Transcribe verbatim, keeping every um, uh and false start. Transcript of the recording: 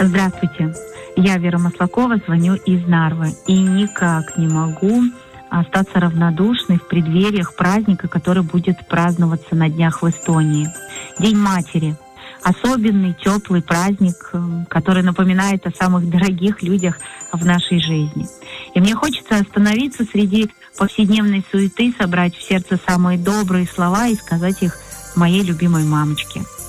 Здравствуйте, я Вера Маслакова, звоню из Нарвы. И никак не могу остаться равнодушной в преддвериях праздника, который будет праздноваться на днях в Эстонии. День матери. Особенный, теплый праздник, который напоминает о самых дорогих людях в нашей жизни. И мне хочется остановиться среди повседневной суеты, собрать в сердце самые добрые слова и сказать их моей любимой мамочке.